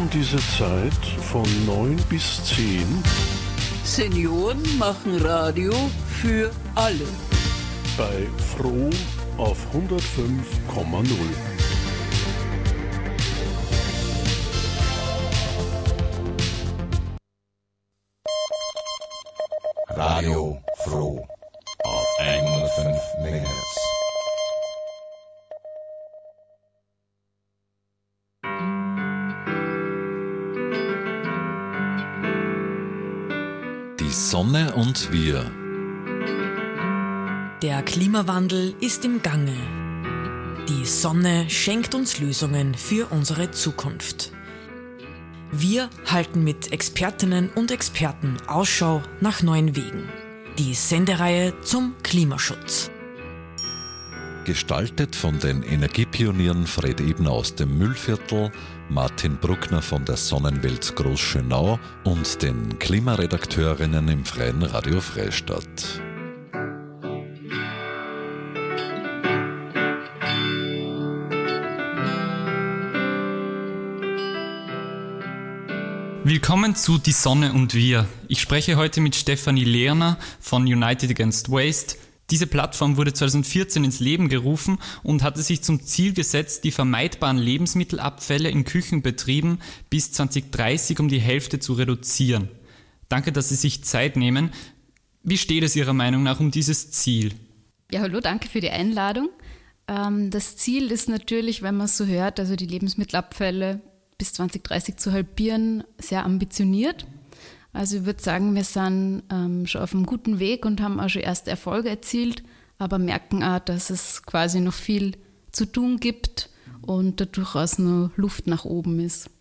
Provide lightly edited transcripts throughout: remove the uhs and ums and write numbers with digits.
um diese Zeit von 9 bis 10. Senioren machen Radio für alle. Bei Froh auf 105,0. Radio Froh auf 105 MHz. Die Sonne und wir. Der Klimawandel ist im Gange. Die Sonne schenkt uns Lösungen für unsere Zukunft. Wir halten mit Expertinnen und Experten Ausschau nach neuen Wegen. Die Sendereihe zum Klimaschutz. Gestaltet von den Energiepionieren Fred Ebner aus dem Müllviertel, Martin Bruckner von der Sonnenwelt Großschönau und den Klimaredakteurinnen im Freien Radio Freistadt. Willkommen zu Die Sonne und wir. Ich spreche heute mit Stefanie Lerner von United Against Waste. Diese Plattform wurde 2014 ins Leben gerufen und hatte sich zum Ziel gesetzt, die vermeidbaren Lebensmittelabfälle in Küchenbetrieben bis 2030 um die Hälfte zu reduzieren. Danke, dass Sie sich Zeit nehmen. Wie steht es Ihrer Meinung nach um dieses Ziel? Ja, hallo, danke für die Einladung. Das Ziel ist natürlich, wenn man es so hört, also die Lebensmittelabfälle bis 2030 zu halbieren, sehr ambitioniert. Also ich würde sagen, wir sind schon auf einem guten Weg und haben auch schon erste Erfolge erzielt, aber merken auch, dass es quasi noch viel zu tun gibt und da durchaus noch Luft nach oben ist.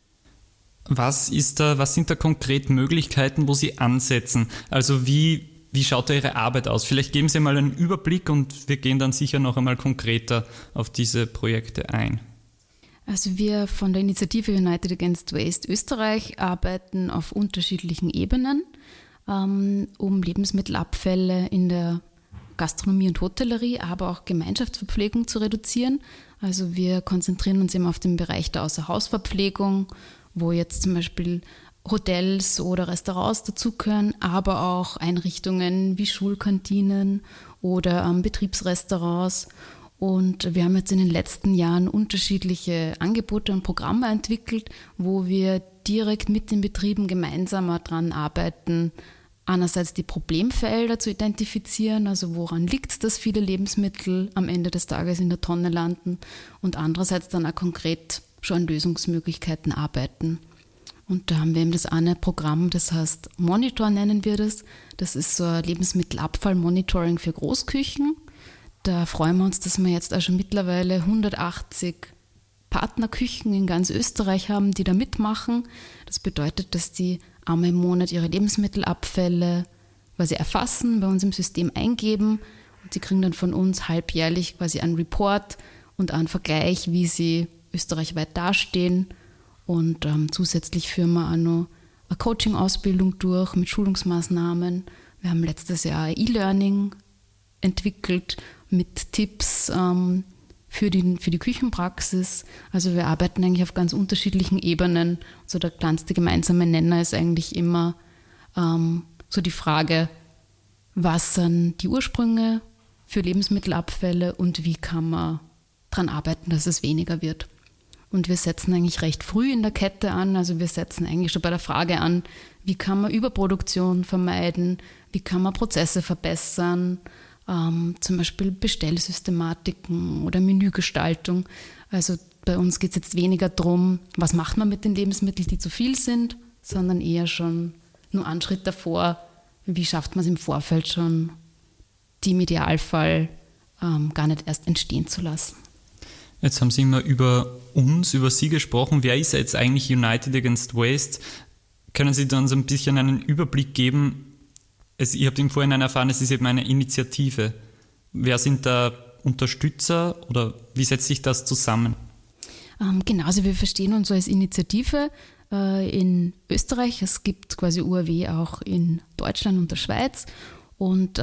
Was sind da konkret Möglichkeiten, wo Sie ansetzen? Also wie schaut da Ihre Arbeit aus? Vielleicht geben Sie mal einen Überblick und wir gehen dann sicher noch einmal konkreter auf diese Projekte ein. Also wir von der Initiative United Against Waste Österreich arbeiten auf unterschiedlichen Ebenen, um Lebensmittelabfälle in der Gastronomie und Hotellerie, aber auch Gemeinschaftsverpflegung zu reduzieren. Also wir konzentrieren uns eben auf den Bereich der Außerhausverpflegung, wo jetzt zum Beispiel Hotels oder Restaurants dazugehören, aber auch Einrichtungen wie Schulkantinen oder Betriebsrestaurants. Und wir haben jetzt in den letzten Jahren unterschiedliche Angebote und Programme entwickelt, wo wir direkt mit den Betrieben gemeinsam daran arbeiten, einerseits die Problemfelder zu identifizieren, also woran liegt es, dass viele Lebensmittel am Ende des Tages in der Tonne landen und andererseits dann auch konkret schon an Lösungsmöglichkeiten arbeiten. Und da haben wir eben das eine Programm, das heißt Monitor nennen wir das. Das ist so ein Lebensmittelabfall-Monitoring für Großküchen. Da freuen wir uns, dass wir jetzt auch schon mittlerweile 180 Partnerküchen in ganz Österreich haben, die da mitmachen. Das bedeutet, dass die einmal im Monat ihre Lebensmittelabfälle quasi erfassen, bei uns im System eingeben und sie kriegen dann von uns halbjährlich quasi einen Report und einen Vergleich, wie sie österreichweit dastehen. Und zusätzlich führen wir auch noch eine Coaching-Ausbildung durch mit Schulungsmaßnahmen. Wir haben letztes Jahr ein E-Learning entwickelt mit Tipps für die Küchenpraxis. Also wir arbeiten eigentlich auf ganz unterschiedlichen Ebenen. Also der kleinste gemeinsame Nenner ist eigentlich immer so die Frage, was sind die Ursprünge für Lebensmittelabfälle und wie kann man daran arbeiten, dass es weniger wird. Und wir setzen eigentlich recht früh in der Kette an. Also wir setzen eigentlich schon bei der Frage an, wie kann man Überproduktion vermeiden, wie kann man Prozesse verbessern, zum Beispiel Bestellsystematiken oder Menügestaltung. Also bei uns geht es jetzt weniger darum, was macht man mit den Lebensmitteln, die zu viel sind, sondern eher schon nur einen Schritt davor, wie schafft man es im Vorfeld schon, die im Idealfall gar nicht erst entstehen zu lassen. Jetzt haben Sie immer über Sie gesprochen. Wer ist jetzt eigentlich United Against Waste? Können Sie uns ein bisschen einen Überblick geben? Ihr habt im Vorhinein erfahren, es ist eben eine Initiative. Wer sind da Unterstützer oder wie setzt sich das zusammen? Genau, also wir verstehen uns so als Initiative in Österreich. Es gibt quasi UAW auch in Deutschland und der Schweiz. Und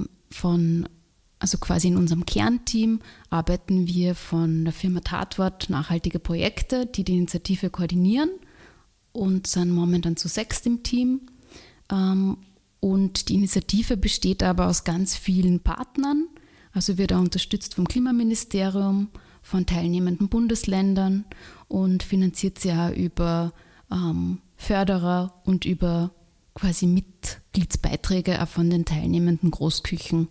also quasi in unserem Kernteam arbeiten wir von der Firma Tatwort nachhaltige Projekte, die die Initiative koordinieren. und sind momentan zu 6 im Team. Und die Initiative besteht aber aus ganz vielen Partnern. Also wird auch unterstützt vom Klimaministerium, von teilnehmenden Bundesländern und finanziert sie auch über Förderer und über quasi Mitgliedsbeiträge auch von den teilnehmenden Großküchen.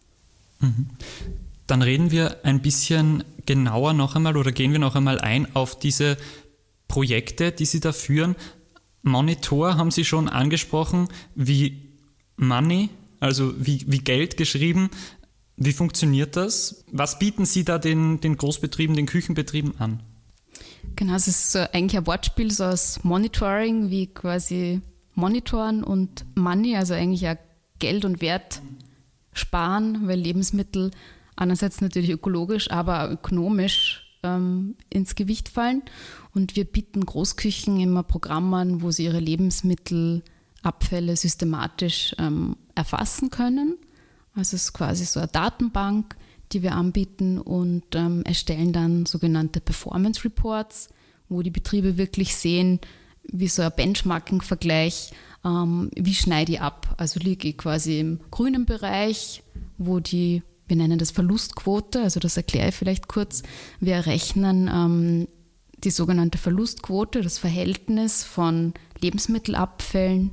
Dann reden wir ein bisschen genauer noch einmal oder gehen wir noch einmal ein auf diese Projekte, die Sie da führen. Monitor haben Sie schon angesprochen, wie Money, also wie Geld geschrieben. Wie funktioniert das? Was bieten Sie da den Großbetrieben, den Küchenbetrieben an? Genau, es ist so eigentlich ein Wortspiel so aus Monitoring, wie quasi monitoren und Money, also eigentlich auch Geld und Wert sparen, weil Lebensmittel einerseits natürlich ökologisch, aber auch ökonomisch ins Gewicht fallen. Und wir bieten Großküchen immer Programme an, wo sie ihre Lebensmittelabfälle systematisch erfassen können. Also es ist quasi so eine Datenbank, die wir anbieten und erstellen dann sogenannte Performance Reports, wo die Betriebe wirklich sehen, wie so ein Benchmarking-Vergleich, wie schneide ich ab. Also liege ich quasi im grünen Bereich, wo wir nennen das Verlustquote, also das erkläre ich vielleicht kurz. Wir errechnen die sogenannte Verlustquote, das Verhältnis von Lebensmittelabfällen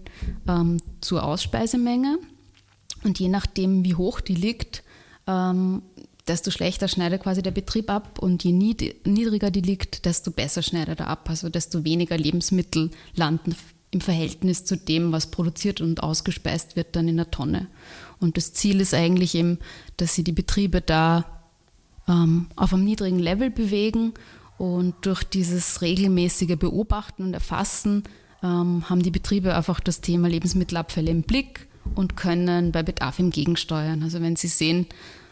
zur Ausspeisemenge. Und je nachdem, wie hoch die liegt, desto schlechter schneidet quasi der Betrieb ab und je niedriger die liegt, desto besser schneidet er ab. Also desto weniger Lebensmittel landen im Verhältnis zu dem, was produziert und ausgespeist wird, dann in der Tonne. Und das Ziel ist eigentlich eben, dass sie die Betriebe da auf einem niedrigen Level bewegen und durch dieses regelmäßige Beobachten und Erfassen haben die Betriebe einfach das Thema Lebensmittelabfälle im Blick und können bei Bedarf im Gegensteuern. Also wenn sie sehen,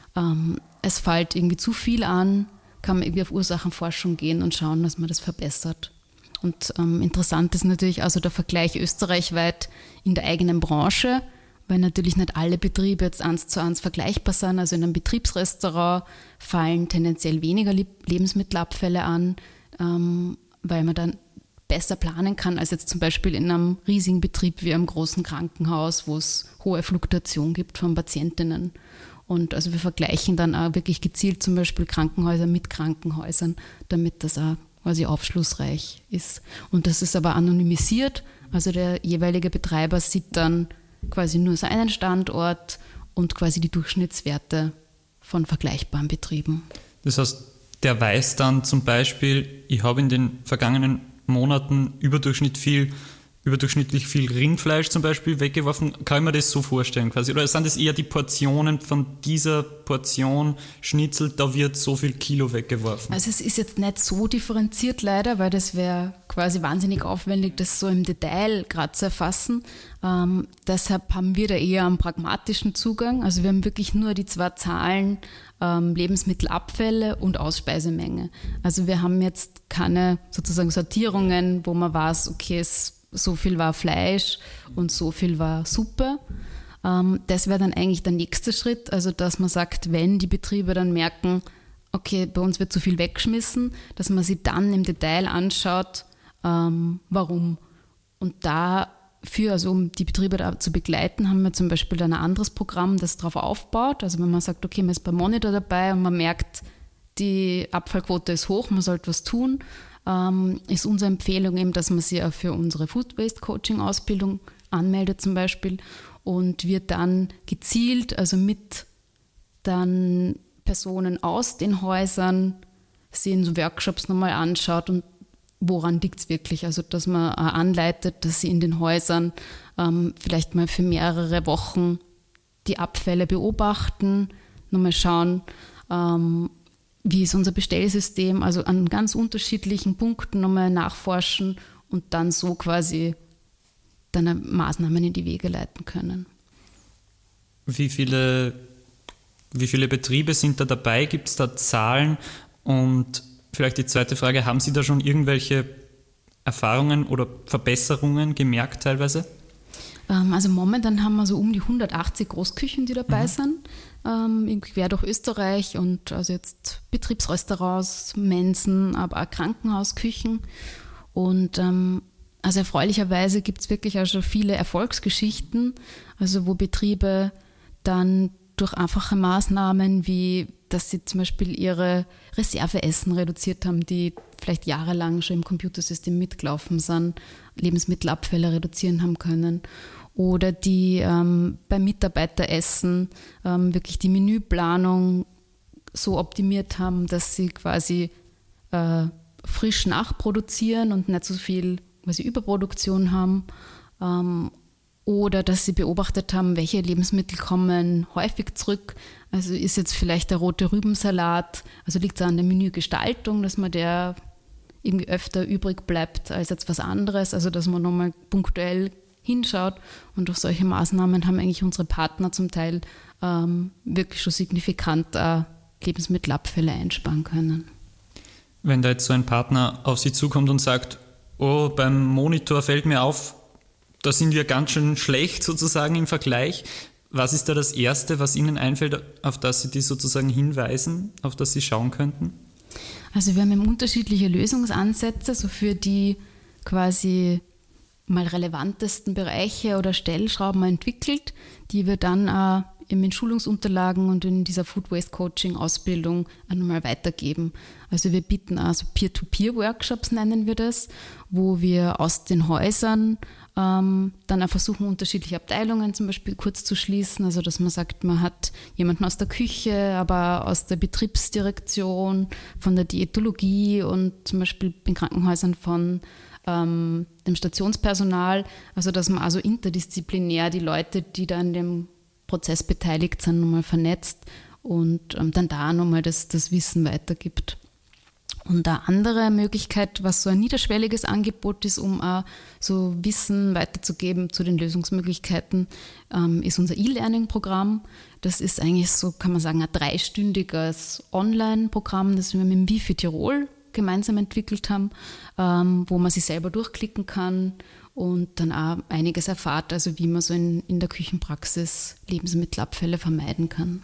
es fällt irgendwie zu viel an, kann man irgendwie auf Ursachenforschung gehen und schauen, dass man das verbessert. Und interessant ist natürlich also der Vergleich österreichweit in der eigenen Branche, weil natürlich nicht alle Betriebe jetzt 1:1 vergleichbar sind. Also in einem Betriebsrestaurant fallen tendenziell weniger Lebensmittelabfälle an, weil man dann besser planen kann als jetzt zum Beispiel in einem riesigen Betrieb wie einem großen Krankenhaus, wo es hohe Fluktuation gibt von Patientinnen. Und also wir vergleichen dann auch wirklich gezielt zum Beispiel Krankenhäuser mit Krankenhäusern, damit das auch quasi aufschlussreich ist. Und das ist aber anonymisiert, also der jeweilige Betreiber sieht dann quasi nur seinen Standort und quasi die Durchschnittswerte von vergleichbaren Betrieben. Das heißt, der weiß dann zum Beispiel, ich habe in den vergangenen Monaten überdurchschnittlich viel Rindfleisch zum Beispiel weggeworfen. Kann ich mir das so vorstellen quasi? Oder sind das eher die Portionen von dieser Portion Schnitzel, da wird so viel Kilo weggeworfen? Also es ist jetzt nicht so differenziert leider, weil das wäre quasi wahnsinnig aufwendig, das so im Detail gerade zu erfassen. Deshalb haben wir da eher einen pragmatischen Zugang. Also wir haben wirklich nur die 2 Zahlen, Lebensmittelabfälle und Ausspeisemenge. Also wir haben jetzt keine sozusagen Sortierungen, wo man weiß, okay, so viel war Fleisch und so viel war Suppe. Das wäre dann eigentlich der nächste Schritt, also dass man sagt, wenn die Betriebe dann merken, okay, bei uns wird zu viel weggeschmissen, dass man sich dann im Detail anschaut, warum. Und dafür, also um die Betriebe da zu begleiten, haben wir zum Beispiel dann ein anderes Programm, das darauf aufbaut. Also wenn man sagt, okay, man ist beim Monitor dabei und man merkt, die Abfallquote ist hoch, man sollte was tun, ist unsere Empfehlung eben, dass man sich auch für unsere Food Waste Coaching Ausbildung anmeldet zum Beispiel und wird dann gezielt, also mit dann Personen aus den Häusern, sich in so Workshops nochmal anschaut und woran liegt es wirklich, also dass man anleitet, dass sie in den Häusern vielleicht mal für mehrere Wochen die Abfälle beobachten, nochmal schauen, wie ist unser Bestellsystem, also an ganz unterschiedlichen Punkten nochmal nachforschen und dann so quasi dann Maßnahmen in die Wege leiten können. Wie viele Betriebe sind da dabei? Gibt es da Zahlen? Und vielleicht die zweite Frage, haben Sie da schon irgendwelche Erfahrungen oder Verbesserungen gemerkt teilweise? Also momentan haben wir so um die 180 Großküchen, die dabei sind, quer durch Österreich und also jetzt Betriebsrestaurants, Mensen, aber auch Krankenhausküchen. Und Also erfreulicherweise gibt es wirklich auch schon viele Erfolgsgeschichten, also wo Betriebe dann durch einfache Maßnahmen wie, dass sie zum Beispiel ihre Reserveessen reduziert haben, die vielleicht jahrelang schon im Computersystem mitgelaufen sind, Lebensmittelabfälle reduzieren haben können. Oder die beim Mitarbeiteressen wirklich die Menüplanung so optimiert haben, dass sie quasi frisch nachproduzieren und nicht so viel quasi Überproduktion haben. Oder dass sie beobachtet haben, welche Lebensmittel kommen häufig zurück. Also ist jetzt vielleicht der rote Rübensalat, also liegt es an der Menügestaltung, dass man der irgendwie öfter übrig bleibt als jetzt was anderes. Also dass man nochmal punktuell hinschaut. Und durch solche Maßnahmen haben eigentlich unsere Partner zum Teil wirklich schon signifikant Lebensmittelabfälle einsparen können. Wenn da jetzt so ein Partner auf Sie zukommt und sagt, oh, beim Monitor fällt mir auf, da sind wir ganz schön schlecht sozusagen im Vergleich. Was ist da das Erste, was Ihnen einfällt, auf das Sie die sozusagen hinweisen, auf das Sie schauen könnten? Also wir haben eben unterschiedliche Lösungsansätze, so für die quasi mal relevantesten Bereiche oder Stellschrauben entwickelt, die wir dann in Schulungsunterlagen und in dieser Food Waste Coaching Ausbildung einmal weitergeben. Also wir bieten also Peer-to-Peer-Workshops, nennen wir das, wo wir aus den Häusern dann auch versuchen, unterschiedliche Abteilungen zum Beispiel kurz zu schließen. Also dass man sagt, man hat jemanden aus der Küche, aber aus der Betriebsdirektion, von der Diätologie und zum Beispiel in Krankenhäusern von dem Stationspersonal. Also dass man also interdisziplinär die Leute, die da an dem Prozess beteiligt sind, nochmal vernetzt und dann da nochmal das Wissen weitergibt. Und eine andere Möglichkeit, was so ein niederschwelliges Angebot ist, um auch so Wissen weiterzugeben zu den Lösungsmöglichkeiten, ist unser E-Learning-Programm. Das ist eigentlich so, kann man sagen, ein 3-stündiges Online-Programm, das wir mit dem Wifi Tirol gemeinsam entwickelt haben, wo man sich selber durchklicken kann und dann auch einiges erfahrt, also wie man so in der Küchenpraxis Lebensmittelabfälle vermeiden kann.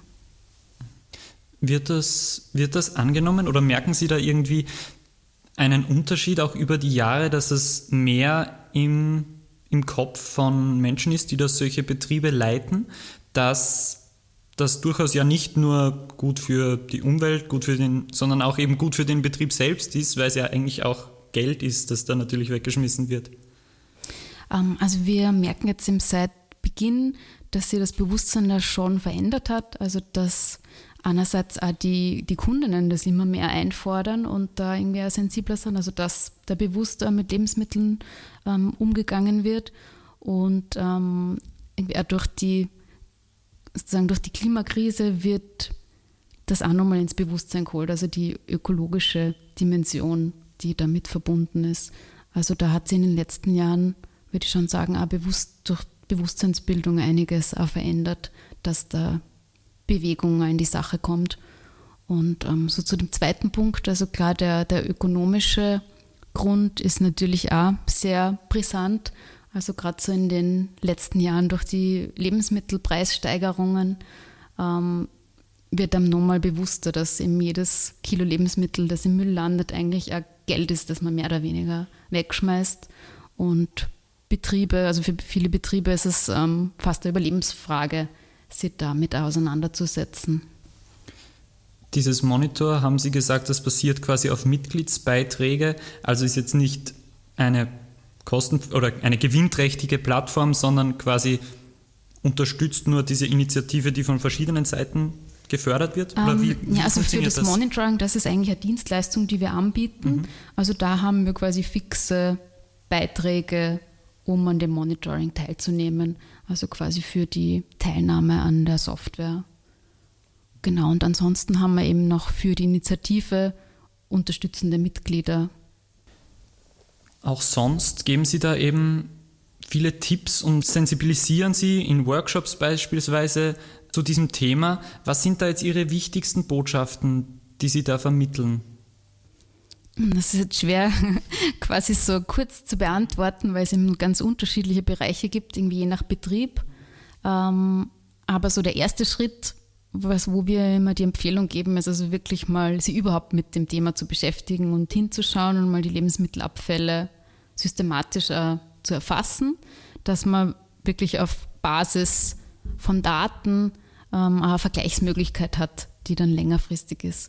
Wird das angenommen oder merken Sie da irgendwie einen Unterschied auch über die Jahre, dass es mehr im Kopf von Menschen ist, die das solche Betriebe leiten, dass das durchaus ja nicht nur gut für die Umwelt, sondern auch eben gut für den Betrieb selbst ist, weil es ja eigentlich auch Geld ist, das da natürlich weggeschmissen wird? Also wir merken jetzt seit Beginn, dass sich das Bewusstsein da schon verändert hat, also dass einerseits auch die Kundinnen das immer mehr einfordern und da irgendwie auch sensibler sind, also dass da bewusster mit Lebensmitteln umgegangen wird und irgendwie auch durch die Klimakrise wird das auch nochmal ins Bewusstsein geholt, also die ökologische Dimension, die damit verbunden ist. Also da hat sich in den letzten Jahren, würde ich schon sagen, auch durch Bewusstseinsbildung einiges auch verändert, dass da Bewegung in die Sache kommt. Und so zu dem zweiten Punkt, also klar, der ökonomische Grund ist natürlich auch sehr brisant. Also gerade so in den letzten Jahren durch die Lebensmittelpreissteigerungen wird einem nochmal bewusster, dass eben jedes Kilo Lebensmittel, das im Müll landet, eigentlich auch Geld ist, das man mehr oder weniger wegschmeißt. Und Betriebe, also für viele Betriebe ist es fast eine Überlebensfrage, sich damit auseinanderzusetzen. Dieses Monitor, haben Sie gesagt, das basiert quasi auf Mitgliedsbeiträge, also ist jetzt nicht eine oder eine gewinnträchtige Plattform, sondern quasi unterstützt nur diese Initiative, die von verschiedenen Seiten gefördert wird? Oder wie also für das Monitoring, das ist eigentlich eine Dienstleistung, die wir anbieten. Mhm. Also da haben wir quasi fixe Beiträge, um an dem Monitoring teilzunehmen, also quasi für die Teilnahme an der Software. Genau, und ansonsten haben wir eben noch für die Initiative unterstützende Mitglieder. Auch sonst geben Sie da eben viele Tipps und sensibilisieren Sie in Workshops beispielsweise zu diesem Thema. Was sind da jetzt Ihre wichtigsten Botschaften, die Sie da vermitteln? Das ist jetzt schwer quasi so kurz zu beantworten, weil es eben ganz unterschiedliche Bereiche gibt, irgendwie je nach Betrieb. Aber so der erste Schritt, wo wir immer die Empfehlung geben, ist also wirklich mal sich überhaupt mit dem Thema zu beschäftigen und hinzuschauen und mal die Lebensmittelabfälle systematisch zu erfassen, dass man wirklich auf Basis von Daten eine Vergleichsmöglichkeit hat, die dann längerfristig ist.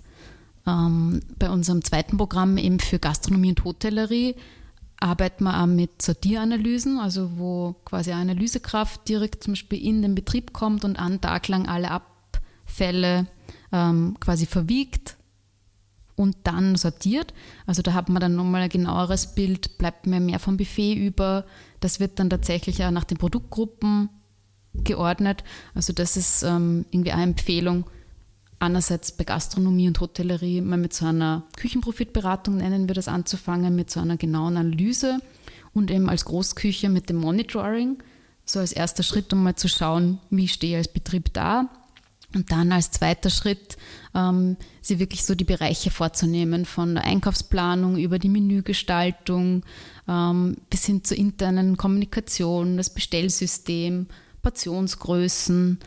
Bei unserem zweiten Programm eben für Gastronomie und Hotellerie arbeiten wir auch mit Sortieranalysen, also wo quasi eine Analysekraft direkt zum Beispiel in den Betrieb kommt und einen Tag lang alle Abfälle quasi verwiegt und dann sortiert. Also da hat man dann nochmal ein genaueres Bild, bleibt mir mehr vom Buffet über. Das wird dann tatsächlich auch nach den Produktgruppen geordnet. Also das ist irgendwie eine Empfehlung, einerseits bei Gastronomie und Hotellerie mal mit so einer Küchenprofitberatung, nennen wir das, anzufangen, mit so einer genauen Analyse und eben als Großküche mit dem Monitoring, so als erster Schritt, um mal zu schauen, wie stehe ich als Betrieb da. Und dann als zweiter Schritt, sie wirklich so die Bereiche vorzunehmen, von der Einkaufsplanung über die Menügestaltung bis hin zur internen Kommunikation, das Bestellsystem, Portionsgrößen,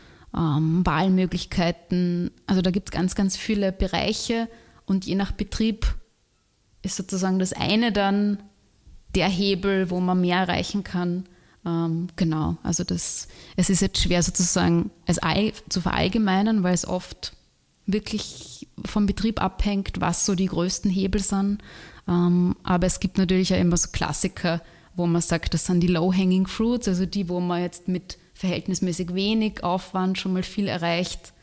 Wahlmöglichkeiten. Also da gibt es ganz, ganz viele Bereiche und je nach Betrieb ist sozusagen das eine dann der Hebel, wo man mehr erreichen kann. Genau, also es ist jetzt schwer sozusagen zu verallgemeinern, weil es oft wirklich vom Betrieb abhängt, was so die größten Hebel sind. Aber es gibt natürlich ja immer so Klassiker, wo man sagt, das sind die low-hanging fruits, also die, wo man jetzt mit verhältnismäßig wenig Aufwand schon mal viel erreicht.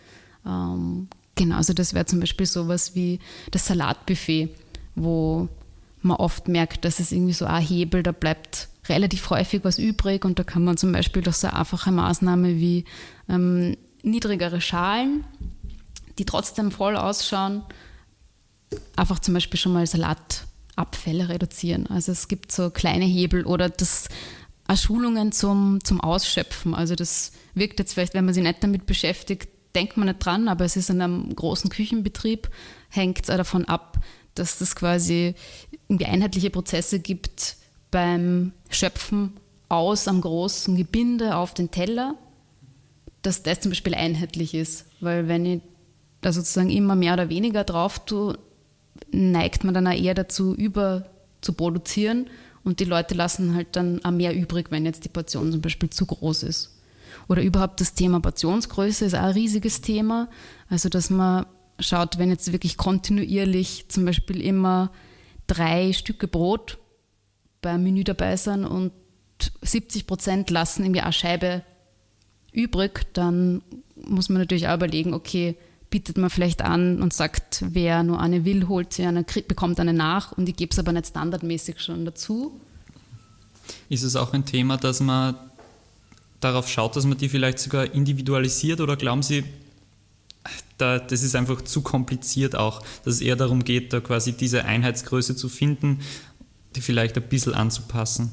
Genau, also das wäre zum Beispiel sowas wie das Salatbuffet, wo man oft merkt, dass es irgendwie so ein Hebel, da bleibt relativ häufig was übrig und da kann man zum Beispiel durch so eine einfache Maßnahme wie niedrigere Schalen, die trotzdem voll ausschauen, einfach zum Beispiel schon mal Salatabfälle reduzieren. Also es gibt so kleine Hebel oder Schulungen zum Ausschöpfen. Also das wirkt jetzt vielleicht, wenn man sich nicht damit beschäftigt, denkt man nicht dran, aber es ist in einem großen Küchenbetrieb, hängt es davon ab, dass das quasi irgendwie einheitliche Prozesse gibt beim Schöpfen aus am großen Gebinde auf den Teller, dass das zum Beispiel einheitlich ist. Weil wenn ich da sozusagen immer mehr oder weniger drauf tue, neigt man dann auch eher dazu, über zu produzieren und die Leute lassen halt dann auch mehr übrig, wenn jetzt die Portion zum Beispiel zu groß ist. Oder überhaupt das Thema Portionsgröße ist auch ein riesiges Thema. Also dass man schaut, wenn jetzt wirklich kontinuierlich zum Beispiel immer 3 Stücke Brot beim Menü dabei sind und 70% lassen irgendwie eine Scheibe übrig, dann muss man natürlich auch überlegen, okay, bietet man vielleicht an und sagt, wer nur eine will, holt sie eine, bekommt eine nach und ich gebe es aber nicht standardmäßig schon dazu. Ist es auch ein Thema, dass man darauf schaut, dass man die vielleicht sogar individualisiert oder glauben Sie, das ist einfach zu kompliziert auch, dass es eher darum geht, da quasi diese Einheitsgröße zu finden, die vielleicht ein bisschen anzupassen?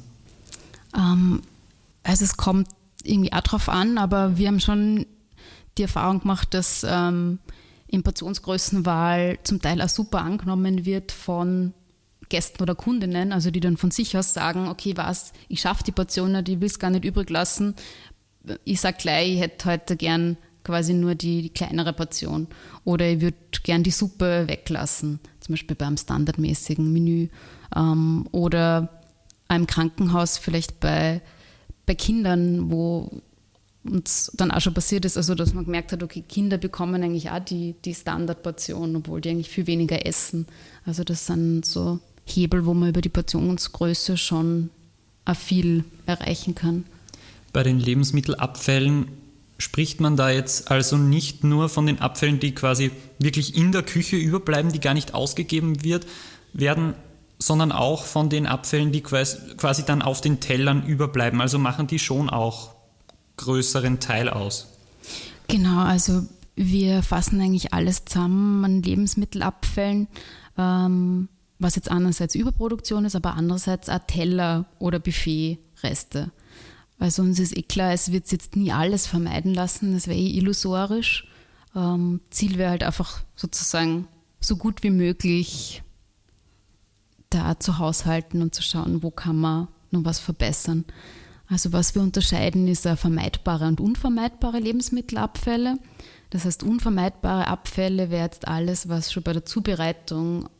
Also es kommt irgendwie auch drauf an, aber wir haben schon die Erfahrung gemacht, dass in Portionsgrößenwahl zum Teil auch super angenommen wird von Gästen oder Kundinnen, also die dann von sich aus sagen, okay, ich schaffe die Portion nicht, ich will es gar nicht übrig lassen. Ich sage gleich, ich hätte heute gern quasi nur die kleinere Portion oder ich würde gern die Suppe weglassen, zum Beispiel beim standardmäßigen Menü oder im Krankenhaus vielleicht bei Kindern, wo uns dann auch schon passiert ist, also dass man gemerkt hat, okay, Kinder bekommen eigentlich auch die Standardportion, obwohl die eigentlich viel weniger essen. Also das sind so Hebel, wo man über die Portionsgröße schon auch viel erreichen kann. Bei den Lebensmittelabfällen spricht man da jetzt also nicht nur von den Abfällen, die quasi wirklich in der Küche überbleiben, die gar nicht ausgegeben werden, sondern auch von den Abfällen, die quasi dann auf den Tellern überbleiben. Also machen die schon auch größeren Teil aus. Genau, also wir fassen eigentlich alles zusammen an Lebensmittelabfällen, was jetzt einerseits Überproduktion ist, aber andererseits auch Teller oder Buffetreste. Also uns ist klar, es wird jetzt nie alles vermeiden lassen, das wäre illusorisch. Ziel wäre halt einfach sozusagen so gut wie möglich da zu haushalten und zu schauen, wo kann man noch was verbessern. Also was wir unterscheiden, ist vermeidbare und unvermeidbare Lebensmittelabfälle. Das heißt, unvermeidbare Abfälle wäre jetzt alles, was schon bei der Zubereitung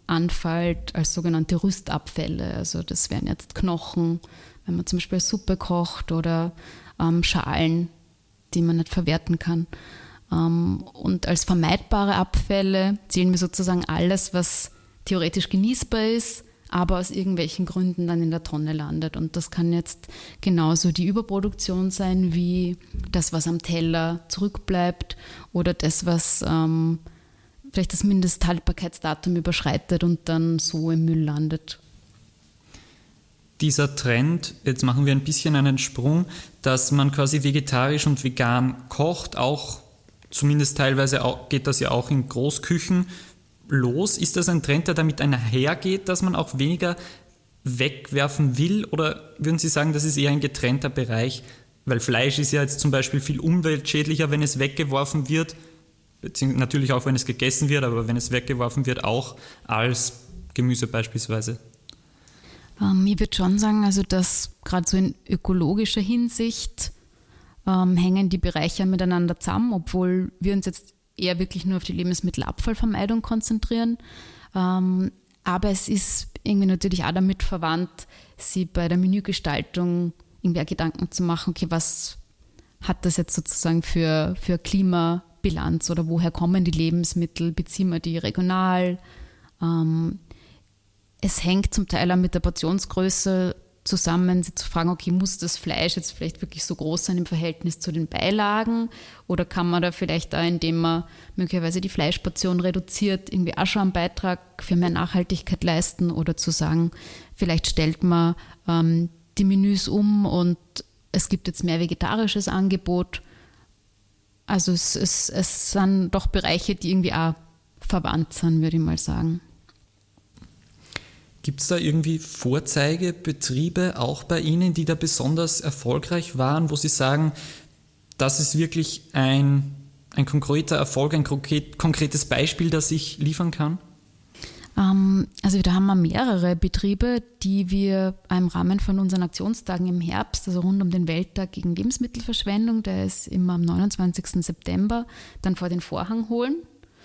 anfällt als sogenannte Rüstabfälle. Also das wären jetzt Knochen, wenn man zum Beispiel Suppe kocht, oder Schalen, die man nicht verwerten kann. Und als vermeidbare Abfälle zählen wir sozusagen alles, was theoretisch genießbar ist, aber aus irgendwelchen Gründen dann in der Tonne landet. Und das kann jetzt genauso die Überproduktion sein, wie das, was am Teller zurückbleibt, oder das, was vielleicht das Mindesthaltbarkeitsdatum überschreitet und dann so im Müll landet. Dieser Trend, jetzt machen wir ein bisschen einen Sprung, dass man quasi vegetarisch und vegan kocht, auch zumindest teilweise geht das ja auch in Großküchen los. Ist das ein Trend, der damit einhergeht, dass man auch weniger wegwerfen will? Oder würden Sie sagen, das ist eher ein getrennter Bereich? Weil Fleisch ist ja jetzt zum Beispiel viel umweltschädlicher, wenn es weggeworfen wird, beziehungsweise natürlich auch, wenn es gegessen wird, aber wenn es weggeworfen wird, auch als Gemüse beispielsweise. Ich würde schon sagen, also dass gerade so in ökologischer Hinsicht hängen die Bereiche miteinander zusammen, obwohl wir uns jetzt eher wirklich nur auf die Lebensmittelabfallvermeidung konzentrieren. Aber es ist irgendwie natürlich auch damit verwandt, sie bei der Menügestaltung irgendwie auch Gedanken zu machen, okay, was hat das jetzt sozusagen für Klimabilanz, oder woher kommen die Lebensmittel, beziehen wir die regional? Es hängt zum Teil auch mit der Portionsgröße zusammen, sie zu fragen, okay, muss das Fleisch jetzt vielleicht wirklich so groß sein im Verhältnis zu den Beilagen, oder kann man da vielleicht auch, indem man möglicherweise die Fleischportion reduziert, irgendwie auch schon einen Beitrag für mehr Nachhaltigkeit leisten, oder zu sagen, vielleicht stellt man die Menüs um und es gibt jetzt mehr vegetarisches Angebot. Also es sind doch Bereiche, die irgendwie auch verwandt sind, würde ich mal sagen. Gibt es da irgendwie Vorzeigebetriebe auch bei Ihnen, die da besonders erfolgreich waren, wo Sie sagen, das ist wirklich ein konkreter Erfolg, ein konkretes Beispiel, das ich liefern kann? Also da haben wir mehrere Betriebe, die wir im Rahmen von unseren Aktionstagen im Herbst, also rund um den Welttag gegen Lebensmittelverschwendung, der ist immer am 29. September, dann vor den Vorhang holen.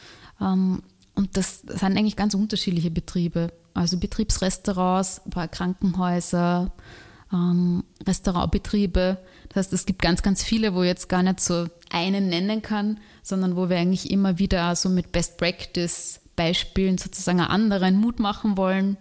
Und das sind eigentlich ganz unterschiedliche Betriebe. Also Betriebsrestaurants, Krankenhäuser, Restaurantbetriebe. Das heißt, es gibt ganz, ganz viele, wo ich jetzt gar nicht so einen nennen kann, sondern wo wir eigentlich immer wieder so mit Best-Practice-Beispielen sozusagen anderen Mut machen wollen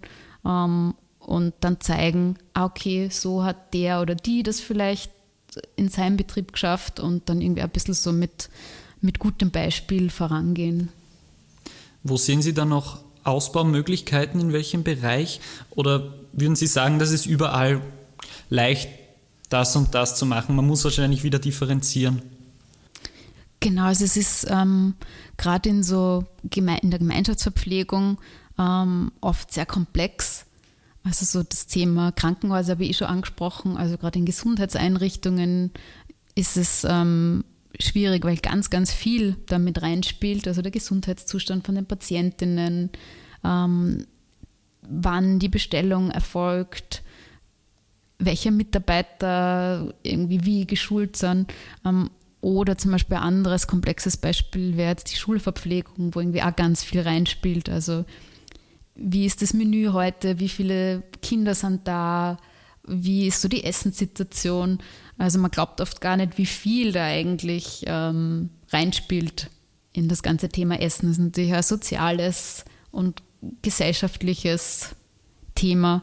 und dann zeigen, okay, so hat der oder die das vielleicht in seinem Betrieb geschafft, und dann irgendwie ein bisschen so mit gutem Beispiel vorangehen. Wo sehen Sie da noch Ausbaumöglichkeiten, in welchem Bereich? Oder würden Sie sagen, das ist überall leicht, das und das zu machen? Man muss wahrscheinlich wieder differenzieren. Genau, also es ist gerade in der Gemeinschaftsverpflegung oft sehr komplex. Also so das Thema Krankenhäuser habe ich schon angesprochen. Also gerade in Gesundheitseinrichtungen ist es schwierig, weil ganz, ganz viel damit reinspielt. Also der Gesundheitszustand von den Patientinnen, wann die Bestellung erfolgt, welche Mitarbeiter irgendwie wie geschult sind. Oder zum Beispiel ein anderes komplexes Beispiel wäre jetzt die Schulverpflegung, wo irgendwie auch ganz viel reinspielt. Also wie ist das Menü heute, wie viele Kinder sind da, wie ist so die Essenssituation. Also man glaubt oft gar nicht, wie viel da eigentlich reinspielt in das ganze Thema Essen. Das ist natürlich ein soziales und gesellschaftliches Thema.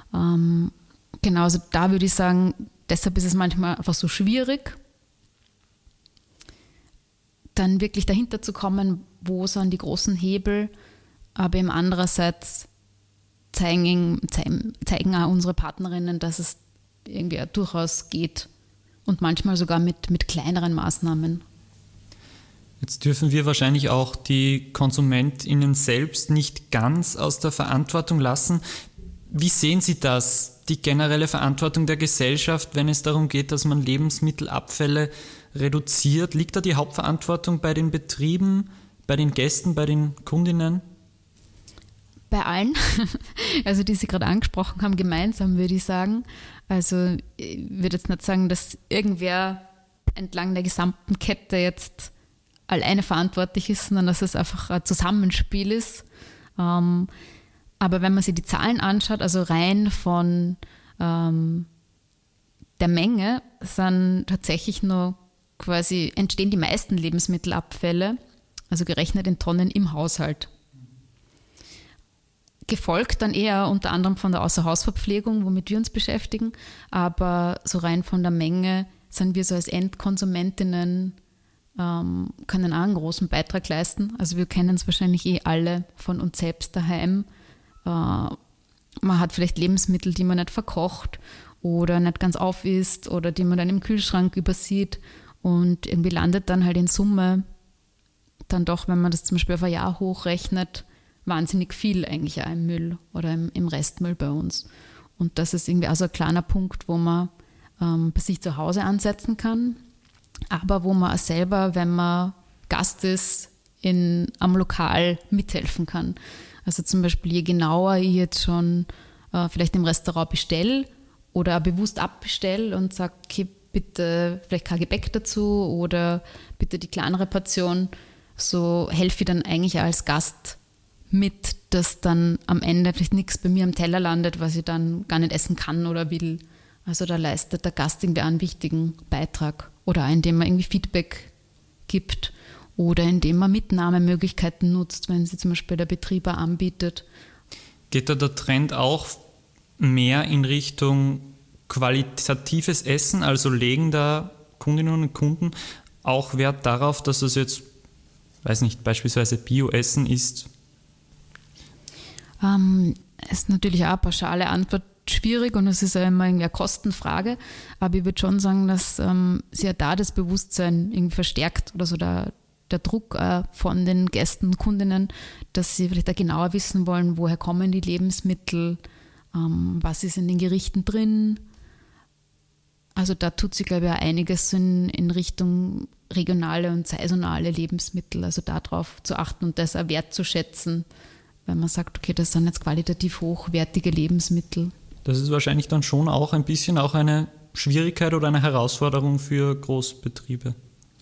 Genau, also da würde ich sagen, deshalb ist es manchmal einfach so schwierig, dann wirklich dahinter zu kommen, wo sind die großen Hebel, aber eben andererseits zeigen auch unsere Partnerinnen, dass es irgendwie auch durchaus geht und manchmal sogar mit kleineren Maßnahmen. Jetzt dürfen wir wahrscheinlich auch die KonsumentInnen selbst nicht ganz aus der Verantwortung lassen. Wie sehen Sie das, die generelle Verantwortung der Gesellschaft, wenn es darum geht, dass man Lebensmittelabfälle reduziert? Liegt da die Hauptverantwortung bei den Betrieben, bei den Gästen, bei den Kundinnen? Bei allen, also die Sie gerade angesprochen haben, gemeinsam würde ich sagen. Also ich würde jetzt nicht sagen, dass irgendwer entlang der gesamten Kette jetzt alleine verantwortlich ist, sondern dass es einfach ein Zusammenspiel ist. Aber wenn man sich die Zahlen anschaut, also rein von der Menge, sind tatsächlich nur quasi entstehen die meisten Lebensmittelabfälle, also gerechnet in Tonnen im Haushalt. Gefolgt dann eher unter anderem von der Außerhausverpflegung, womit wir uns beschäftigen, aber so rein von der Menge sind wir so als Endkonsumentinnen, können auch einen großen Beitrag leisten. Also wir kennen es wahrscheinlich alle von uns selbst daheim. Man hat vielleicht Lebensmittel, die man nicht verkocht oder nicht ganz aufisst oder die man dann im Kühlschrank übersieht und irgendwie landet dann halt in Summe dann doch, wenn man das zum Beispiel auf ein Jahr hochrechnet, wahnsinnig viel eigentlich auch im Müll oder im Restmüll bei uns. Und das ist irgendwie auch so ein kleiner Punkt, wo man bei sich zu Hause ansetzen kann, aber wo man auch selber, wenn man Gast ist, am Lokal mithelfen kann. Also zum Beispiel, je genauer ich jetzt schon vielleicht im Restaurant bestelle oder bewusst abbestelle und sage, okay, bitte vielleicht kein Gebäck dazu oder bitte die kleinere Portion, so helfe ich dann eigentlich auch als Gast mit, dass dann am Ende vielleicht nichts bei mir am Teller landet, was ich dann gar nicht essen kann oder will. Also da leistet der Gast irgendwie einen wichtigen Beitrag oder auch indem man irgendwie Feedback gibt oder indem man Mitnahmemöglichkeiten nutzt, wenn sie zum Beispiel der Betrieb anbietet. Geht da der Trend auch mehr in Richtung qualitatives Essen? Also legen da Kundinnen und Kunden auch Wert darauf, dass es jetzt, weiß nicht, beispielsweise Bio-Essen ist? Ist natürlich auch eine pauschale Antwort schwierig und es ist ja immer eine Kostenfrage, aber ich würde schon sagen, dass sich ja da das Bewusstsein irgendwie verstärkt oder so der Druck von den Gästen und Kundinnen, dass sie vielleicht auch genauer wissen wollen, woher kommen die Lebensmittel, was ist in den Gerichten drin. Also da tut sich, glaube ich, auch einiges in Richtung regionale und saisonale Lebensmittel, also darauf zu achten und das auch wertzuschätzen, wenn man sagt, okay, das sind jetzt qualitativ hochwertige Lebensmittel. Das ist wahrscheinlich dann schon auch ein bisschen auch eine Schwierigkeit oder eine Herausforderung für Großbetriebe.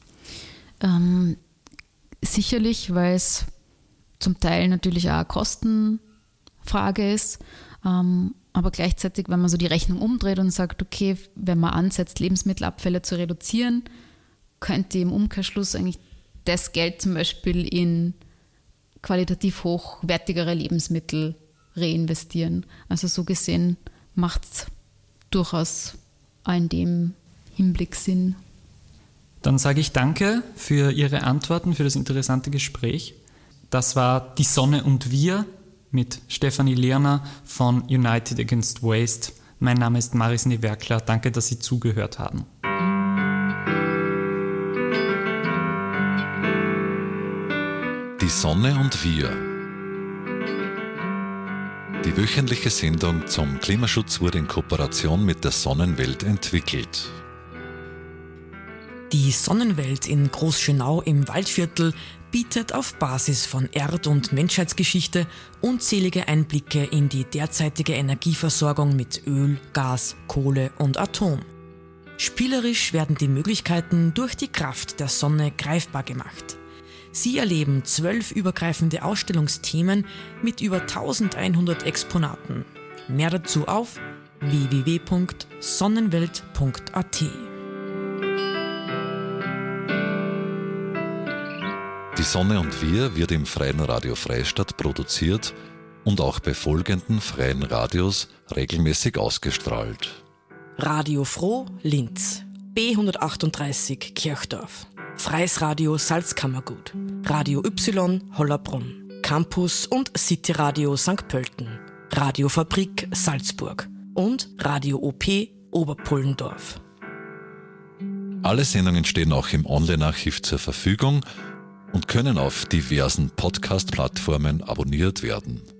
Sicherlich, weil es zum Teil natürlich auch eine Kostenfrage ist, aber gleichzeitig, wenn man so die Rechnung umdreht und sagt, okay, wenn man ansetzt, Lebensmittelabfälle zu reduzieren, könnte im Umkehrschluss eigentlich das Geld zum Beispiel in qualitativ hochwertigere Lebensmittel reinvestieren. Also so gesehen macht es durchaus auch in dem Hinblick Sinn. Dann sage ich danke für Ihre Antworten, für das interessante Gespräch. Das war Die Sonne und wir mit Stefanie Lerner von United Against Waste. Mein Name ist Maris Newerkler. Danke, dass Sie zugehört haben. Die Sonne und wir. Die wöchentliche Sendung zum Klimaschutz wurde in Kooperation mit der Sonnenwelt entwickelt. Die Sonnenwelt in Großschönau im Waldviertel bietet auf Basis von Erd- und Menschheitsgeschichte unzählige Einblicke in die derzeitige Energieversorgung mit Öl, Gas, Kohle und Atom. Spielerisch werden die Möglichkeiten durch die Kraft der Sonne greifbar gemacht. Sie erleben 12 übergreifende Ausstellungsthemen mit über 1100 Exponaten. Mehr dazu auf www.sonnenwelt.at. Die Sonne und wir wird im Freien Radio Freistadt produziert und auch bei folgenden freien Radios regelmäßig ausgestrahlt. Radio Froh Linz, B138 Kirchdorf, Freies Radio Salzkammergut, Radio Y Hollerbrunn, Campus und City Radio St. Pölten, Radio Fabrik Salzburg und Radio OP Oberpullendorf. Alle Sendungen stehen auch im Online-Archiv zur Verfügung und können auf diversen Podcast-Plattformen abonniert werden.